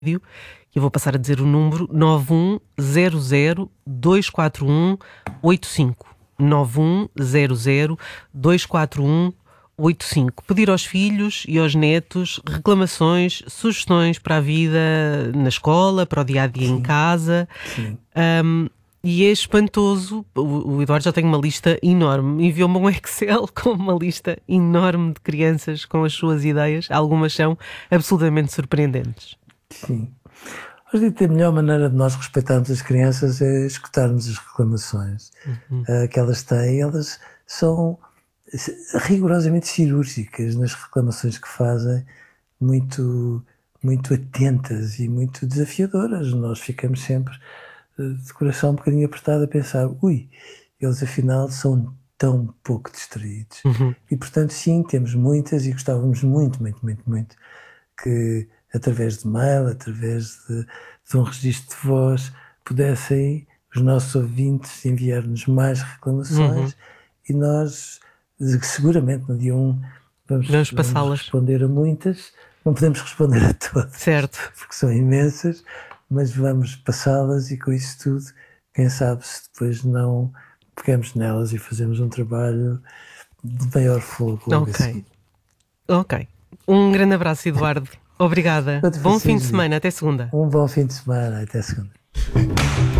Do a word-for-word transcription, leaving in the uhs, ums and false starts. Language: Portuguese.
e eu vou passar a dizer o número nove um zero zero dois quatro um oito cinco. nove um zero zero dois quatro um oito cinco. Pedir aos filhos e aos netos reclamações, sugestões para a vida na escola, para o dia-a-dia em casa. Sim. Um, e é espantoso. O, o Eduardo já tem uma lista enorme. Enviou-me um Excel com uma lista enorme de crianças com as suas ideias. Algumas são absolutamente surpreendentes. Sim. Hoje em dia, a melhor maneira de nós respeitarmos as crianças é escutarmos as reclamações Uhum. uh, que elas têm. Elas são rigorosamente cirúrgicas nas reclamações que fazem, muito, muito atentas e muito desafiadoras. Nós ficamos sempre uh, de coração um bocadinho apertado a pensar, ui, eles afinal são tão pouco distraídos. Uhum. E portanto sim, temos muitas e gostávamos muito, muito, muito, muito que através de mail, através de, de um registro de voz, pudessem os nossos ouvintes enviar-nos mais reclamações. Uhum. E nós, seguramente no dia um, vamos, Vamos vamos passá-las. responder a muitas. Não podemos responder a todas, Certo. porque são imensas, mas vamos passá-las e com isso tudo, quem sabe se depois não pegamos nelas e fazemos um trabalho de maior fogo logo Ok. assim. Ok. Um grande abraço, Eduardo. Obrigada. Outro Bom fim de Francisco. semana. Até segunda. Um bom fim de semana. Até segunda.